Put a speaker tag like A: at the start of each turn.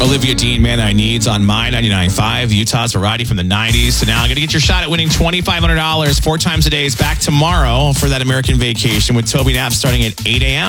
A: Olivia Dean, Man I Needs on My 99.5, Utah's variety from the 90s. So now I'm going to get your shot at winning $2,500 4 times a day. Is back tomorrow for that American vacation with Toby Knapp starting at 8 a.m.